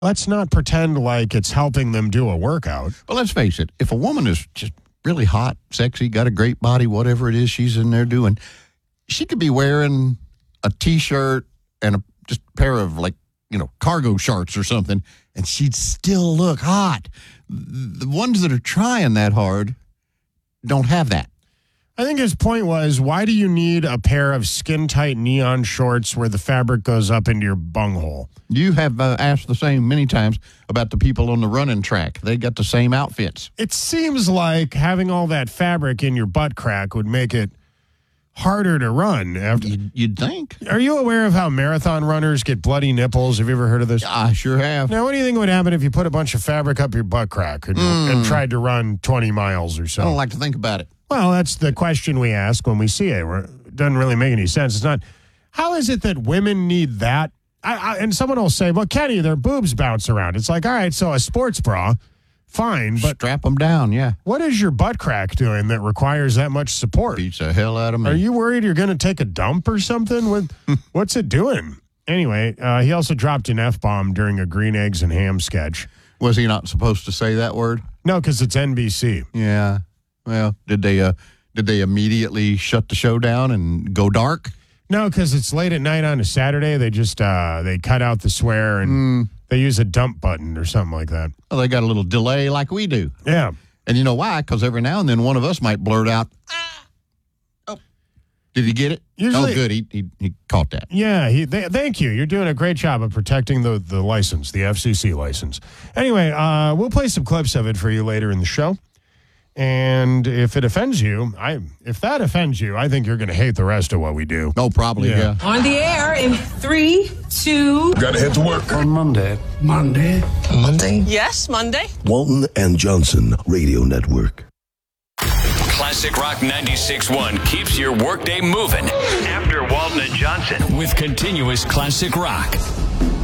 Let's not pretend like it's helping them do a workout. Well, let's face it. If a woman is just really hot, sexy, got a great body, whatever it is she's in there doing, she could be wearing a T-shirt and just a pair of, cargo shorts or something, and she'd still look hot. The ones that are trying that hard don't have that. I think his point was, why do you need a pair of skin-tight neon shorts where the fabric goes up into your bunghole? You have asked the same many times about the people on the running track. They got the same outfits. It seems like having all that fabric in your butt crack would make it harder to run. You'd think. Are you aware of how marathon runners get bloody nipples? Have you ever heard of this? I sure have. Now, what do you think would happen if you put a bunch of fabric up your butt crack and tried to run 20 miles or so? I don't like to think about it. Well, that's the question we ask when we see it. It doesn't really make any sense. It's not, how is it that women need that? And someone will say, well, Kenny, their boobs bounce around. It's like, all right, so a sports bra, fine, but strap them down, yeah. What is your butt crack doing that requires that much support? Beats the hell out of me. Are you worried you're going to take a dump or something? What's it doing? Anyway, he also dropped an F-bomb during a green eggs and ham sketch. Was he not supposed to say that word? No, because it's NBC. Yeah. Well, did they immediately shut the show down and go dark? No, because it's late at night on a Saturday. They just they cut out the swear and they use a dump button or something like that. Well, they got a little delay like we do. Yeah. And you know why? Because every now and then one of us might blurt out, Oh. Did he get it? Usually, oh, good. He caught that. Yeah. Thank you. You're doing a great job of protecting the license, the FCC license. Anyway, we'll play some clips of it for you later in the show. And if it offends you, if that offends you, I think you're going to hate the rest of what we do. Oh, probably, yeah. On the air in 3, 2. Gotta head to work on Monday. Monday? Yes, Monday. Walton and Johnson Radio Network. Classic Rock 96.1 keeps your workday moving. After Walton and Johnson. With continuous classic rock.